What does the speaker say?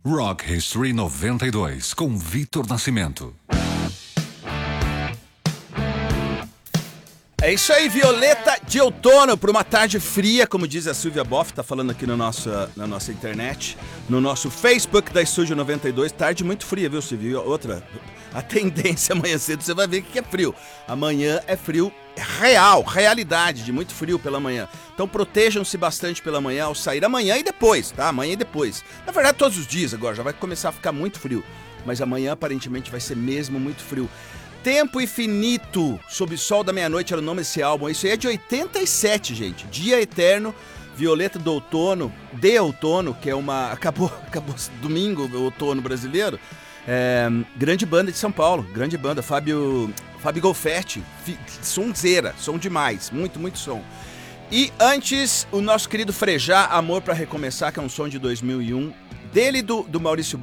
Rock History 92, com Vitor Nascimento. É isso aí, Violeta de Outono, para uma tarde fria, como diz a Silvia Boff, tá falando aqui na nossa internet, no nosso Facebook da Estúdio 92, tarde muito fria, viu, Silvia? Outra, a tendência amanhã cedo, você vai ver que é frio. Amanhã é frio real, realidade, de muito frio pela manhã. Então protejam-se bastante pela manhã ao sair amanhã e depois, tá? Amanhã e depois. Na verdade, todos os dias agora, já vai começar a ficar muito frio, mas amanhã aparentemente vai ser mesmo muito frio. Tempo Infinito, Sob o Sol da Meia-Noite era o nome desse álbum. Isso aí é de 87, gente. Dia Eterno, Violeta do Outono, de Outono, que é uma... Acabou domingo, o outono brasileiro. Grande banda de São Paulo, grande banda. Fábio Golfetti, sonzeira, som demais, muito, muito som. E antes, o nosso querido Frejá, Amor Pra Recomeçar, que é um som de 2001, dele do Maurício